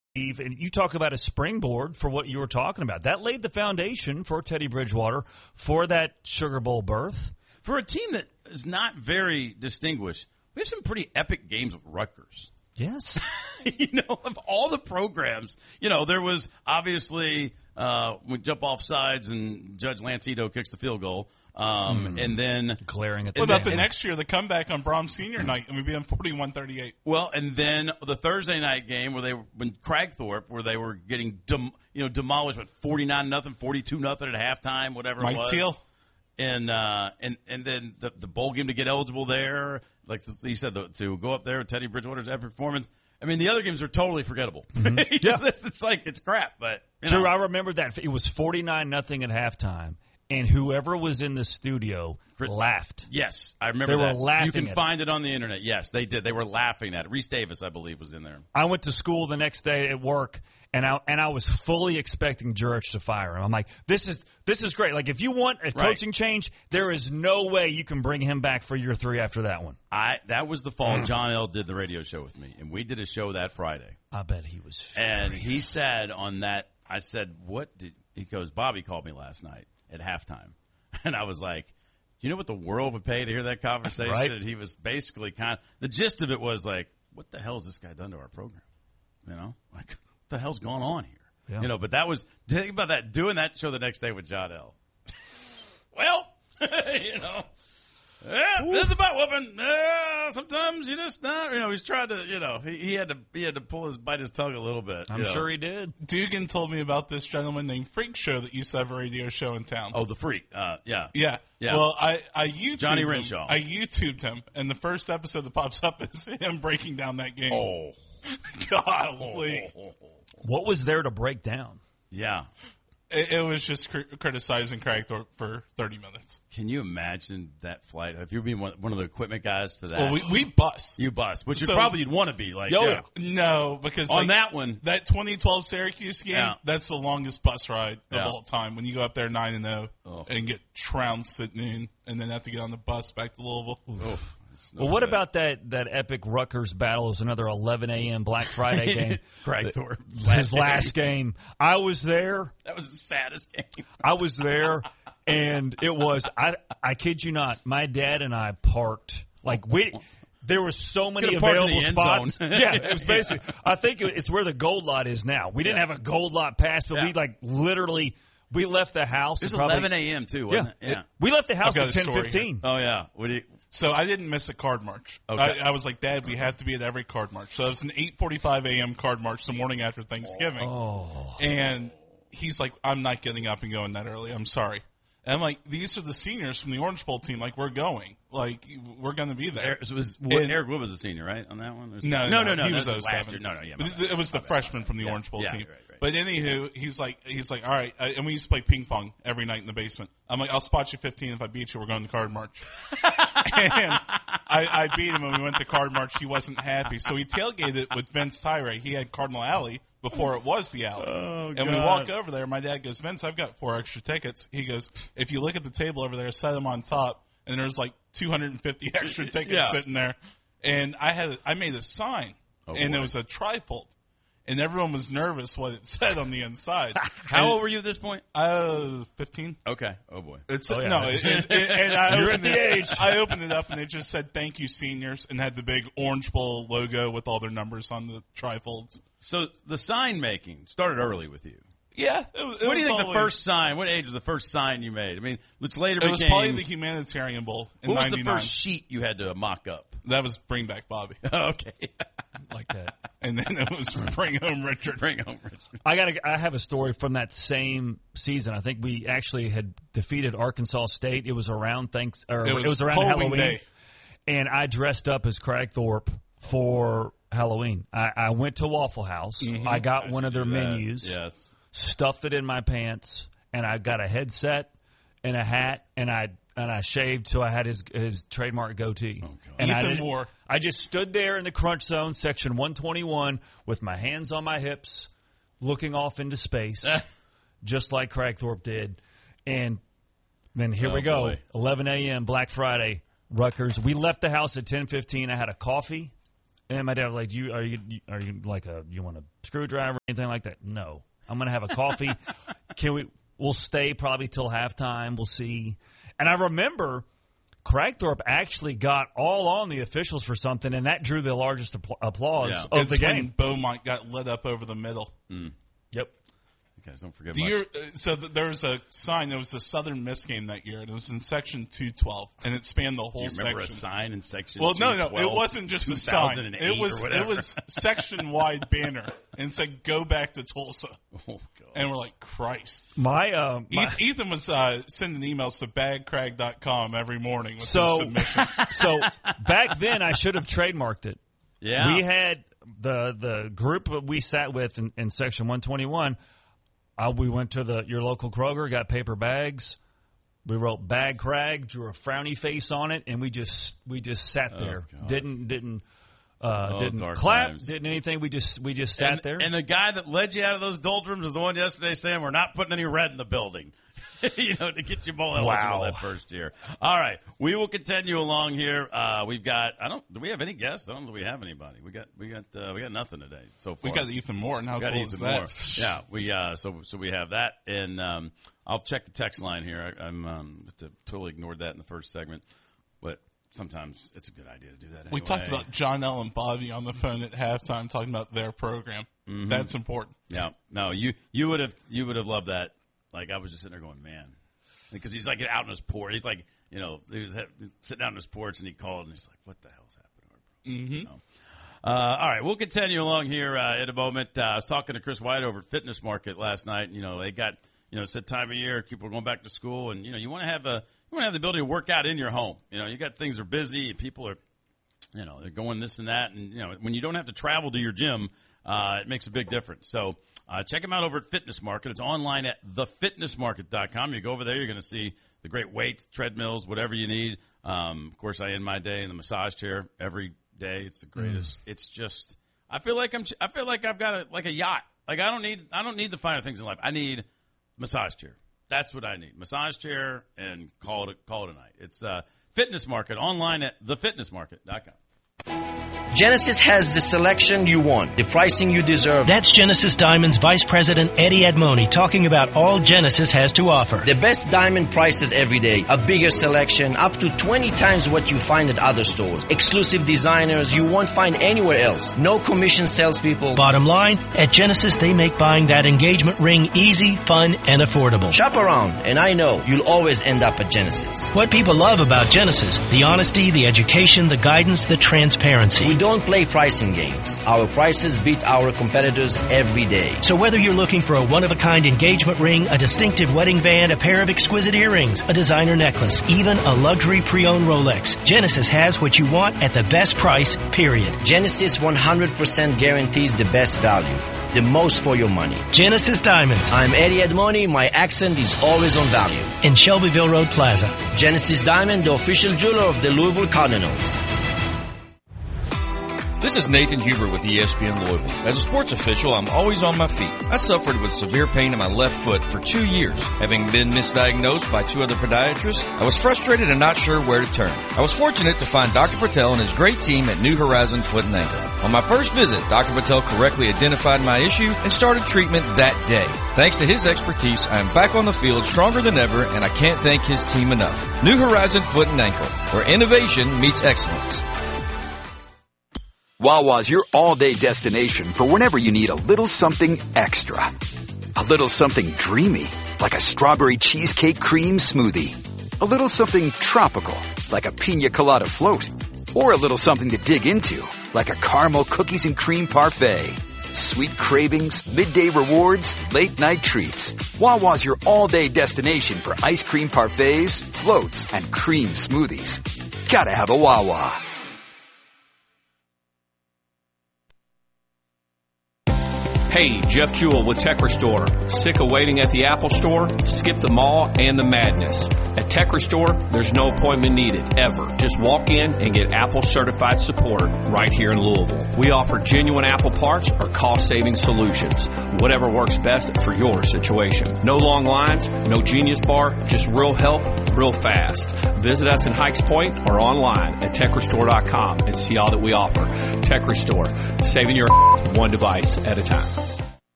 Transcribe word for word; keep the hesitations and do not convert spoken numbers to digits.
And you talk about a springboard for what you were talking about. That laid the foundation for Teddy Bridgewater for that Sugar Bowl berth. For a team that is not very distinguished, we have some pretty epic games with Rutgers. Yes. You know, of all the programs, you know, there was obviously uh, we jump off sides and Judge Lancito kicks the field goal. Um, mm. And then glaring at the What about the next year, the comeback on Brahms Senior night, and we beat them forty-one thirty-eight. Well, and then the Thursday night game where they were, when Cragthorpe, where they were getting, dem, you know, demolished, what, forty-nine nothing, forty-two nothing at halftime, whatever Mike it was. Teal. And, uh, and, and then the, the bowl game to get eligible there, like you said, the, to go up there with Teddy Bridgewater's epic performance. I mean, the other games are totally forgettable. Mm-hmm. Yeah. it's, it's like, it's crap, but. You Drew, know. I remember that. It was forty-nine nothing at halftime. And whoever was in the studio laughed. Yes, I remember they that. Were laughing you can at find it. it on the internet. Yes, they did. They were laughing at it. Reese Davis, I believe, was in there. I went to school the next day at work, and I and I was fully expecting Jurich to fire him. I'm like, this is this is great. Like, if you want a coaching right. change, there is no way you can bring him back for year three after that one. I That was the fall. John L. did the radio show with me, and we did a show that Friday. I bet he was furious. And he said on that, I said, what did – he goes, Bobby called me last night at halftime. And I was like, do you know what the world would pay to hear that conversation? Right. And he was basically kind of – the gist of it was like, what the hell has this guy done to our program? You know? Like, what the hell's going on here? Yeah. You know, but that was – think about that, doing that show the next day with John L. Well, you know, yeah, this is about whooping. Uh, sometimes you just not, you know, he's trying to, you know, he, he had to he had to pull his bite his tongue a little bit. I'm you know. sure he did. Dugan told me about this gentleman named Freak Show that used to have a radio show in town. Oh, the Freak. Uh, yeah. Yeah. Yeah. Well, I, I YouTubed Johnny him. Renshaw. I YouTubed him, and the first episode that pops up is him breaking down that game. Oh. Golly. What was there to break down? Yeah. It, it was just cr- criticizing Cragthorpe for thirty minutes. Can you imagine that flight? If you're being one, one of the equipment guys to that. Well, we, we bus. You bus, which So- you probably you'd want to be. Like, Yo, yeah. No, because On like, that one. that twenty twelve Syracuse game, Yeah. that's the longest bus ride of Yeah. all time. When you go up there nine and zero Oh. and get trounced at noon, and then have to get on the bus back to Louisville. Oof. No Well, what good. about that, that epic Rutgers battle? It was another eleven a.m. Black Friday game. Cragthorpe. His last game. I was there. That was the saddest game. I was there, and it was, I I kid you not, my dad and I parked, like, we, there were so many Could've parked in available the end spots. zone. Yeah, it was basically, I think it- it's where the gold lot is now. We didn't Yeah. have a gold lot pass, but Yeah. we, like, literally, we left the house. It was at probably, eleven a.m. too, wasn't Yeah. it? Yeah. We left the house got at a ten story fifteen. Oh, yeah. What do you, So I didn't miss a card march. Okay. I, I was like, Dad, we have to be at every card march. So it was an eight forty-five a.m. card march the morning after Thanksgiving. Oh. And he's like, I'm not getting up and going that early. I'm sorry. And I'm like, these are the seniors from the Orange Bowl team. Like, we're going. Like, we're going to be there. Eric, so was, what, And- Eric Wood was a senior, right, on that one? Or was- No, no, no, no. He that was last oh seven. year. No, no, yeah. my It, bad. it was the My bad. freshman from the Yeah, Orange Bowl yeah, team. right, right. But anywho, he's like, he's like, all right. Uh, and we used to play ping pong every night in the basement. I'm like, I'll spot you fifteen. If I beat you, we're going to card march. And I, I beat him, and we went to card march. He wasn't happy, so he tailgated with Vince Tyree. He had Cardinal Alley before it was the alley. Oh, and we God. walk over there. My dad goes, Vince, I've got four extra tickets. He goes, if you look at the table over there, set them on top, and there's like two hundred fifty extra tickets Yeah. sitting there. And I had, I made a sign, Oh, and boy. it was a trifold, and everyone was nervous what it said on the inside. How And- old were you at this point? Uh, fifteen. Okay. Oh, boy. It's Oh, yeah. no, it, it, it, and I You're opened at the it- age. I opened it up and it just said "Thank you, seniors," and had the big Orange Bowl logo with all their numbers on the trifolds. So the sign making started early with you. Yeah, it, was- it What do you was think the always- first sign, what age was the first sign you made? I mean, it's later It was became, probably the Humanitarian Bowl in what was the ninety-nine. first sheet you had to mock up? That was Bring Back Bobby, Okay. Like that. and then it was Bring Home Richard. Bring home Richard. I got. I have a story from that same season. I think we actually had defeated Arkansas State. It was around thanks, or It it was was, around Halloween Halloween, Day. and I dressed up as Cragthorpe for Halloween. I, I went to Waffle House. I got one of their menus, Yes. stuffed it in my pants, and I got a headset and a hat, and I and I shaved so I had his his trademark goatee. And I Ethan didn't- Moore. I just stood there in the crunch zone, section one twenty-one, with my hands on my hips, looking off into space, just like Cragthorpe did. And then here Oh, we go, boy. eleven a.m., Black Friday, Rutgers. We left the house at ten fifteen. I had a coffee And my dad was like, "You are you are you like a you want a screwdriver or anything like that?" No, I'm gonna have a coffee. Can we? We'll stay probably till halftime. We'll see. And I remember Cragthorpe actually got all on the officials for something, and that drew the largest apl- applause yeah. of it's the game. When Beaumont got lit up over the middle. Mm. Yep. You guys don't forget. Do much. you, uh, so th- there was a sign. There was a Southern Miss game that year, and it was in section two twelve, and it spanned the whole Do you remember section. a sign in section? Well, no, two twelve, no, it wasn't just a sign. It was it was section wide banner, and it said "Go back to Tulsa." Oh, God. And we're like, Christ. My, uh, my Ethan was uh, sending emails to bag crag dot com every morning with so, his submissions. So back then, I should have trademarked it. Yeah, we had the the group that we sat with in, in section one twenty-one. Uh, we went to the your local Kroger, got paper bags. We wrote "Bag Crag," drew a frowny face on it, and we just we just sat there. Oh, didn't didn't uh, oh, didn't clap, times. didn't anything. We just we just sat and, there. And the guy that led you out of those doldrums was the one yesterday saying we're not putting any red in the building. You know, to get you bowl eligible Wow. that first year. All right, we will continue along here. Uh, we've got. I don't. Do we have any guests? I don't know. Do we have anybody? We got. We got. Uh, we got nothing today so far. We got Ethan Moore, and how We got cool Ethan is that? Moore. Yeah, we. Uh, so so we have that, and um, I'll check the text line here. I, I'm um, totally ignored that in the first segment, but sometimes it's a good idea to do that. Anyway. We talked about John L. and Bobby on the phone at halftime, talking about their program. Mm-hmm. That's important. Yeah. No, you you would have you would have loved that. Like I was just sitting there going, man. Because he's like out on his porch. He's like, you know, he was sitting out on his porch and he called and he's like, what the hell's happening? Mm-hmm. You know? uh, all right, we'll continue along here uh, in a moment. Uh, I was talking to Chris White over at Fitness Market last night. And, you know, they got, you know, it's that time of year, people are going back to school. And, you know, you want to have a, you want to have the ability to work out in your home. You know, you got things are busy and people are, you know, they're going this and that. And, you know, when you don't have to travel to your gym, uh, it makes a big difference. So uh, check them out over at Fitness Market. It's online at the fitness market dot com. You go over there, you're going to see the great weights, treadmills, whatever you need. Um, of course, I end my day in the massage chair every day. It's the greatest. Mm. It's just, I feel like I'm, I feel like I've got a, like a yacht. Like I don't need, I don't need the finer things in life. I need massage chair. That's what I need. Massage chair and call it, call it a night. It's uh, Fitness Market online at the fitness market dot com. Genesis has the selection you want, the pricing you deserve. That's Genesis Diamond's Vice President Eddie Admoni talking about all Genesis has to offer. The best diamond prices every day, a bigger selection, up to twenty times what you find at other stores. Exclusive designers you won't find anywhere else. No commission salespeople. Bottom line, at Genesis they make buying that engagement ring easy, fun, and affordable. Shop around, and I know you'll always end up at Genesis. What people love about Genesis, the honesty, the education, the guidance, the transparency. We don't play pricing games. Our prices beat our competitors every day. So whether you're looking for a one-of-a-kind engagement ring, a distinctive wedding band, a pair of exquisite earrings, a designer necklace, even a luxury pre-owned Rolex, Genesis has what you want at the best price, period. Genesis one hundred percent guarantees the best value, the most for your money. Genesis Diamonds. I'm Eddie Admoni. My accent is always on value. In Shelbyville Road Plaza. Genesis Diamond, the official jeweler of the Louisville Cardinals. This is Nathan Huber with E S P N Louisville. As a sports official, I'm always on my feet. I suffered with severe pain in my left foot for two years. Having been misdiagnosed by two other podiatrists, I was frustrated and not sure where to turn. I was fortunate to find Doctor Patel and his great team at New Horizon Foot and Ankle. On my first visit, Doctor Patel correctly identified my issue and started treatment that day. Thanks to his expertise, I am back on the field stronger than ever, and I can't thank his team enough. New Horizon Foot and Ankle, where innovation meets excellence. Wawa's your all-day destination for whenever you need a little something extra. A little something dreamy, like a strawberry cheesecake cream smoothie. A little something tropical, like a pina colada float. Or a little something to dig into, like a caramel cookies and cream parfait. Sweet cravings, midday rewards, late-night treats. Wawa's your all-day destination for ice cream parfaits, floats, and cream smoothies. Gotta have a Wawa. Hey, Jeff Jewell with Tech Restore. Sick of waiting at the Apple Store? Skip the mall and the madness. At Tech Restore, there's no appointment needed, ever. Just walk in and get Apple certified support right here in Louisville. We offer genuine Apple parts or cost-saving solutions. Whatever works best for your situation. No long lines, no Genius Bar, just real help, real fast. Visit us in Hikes Point or online at tech restore dot com and see all that we offer. Tech Restore, saving your one device at a time.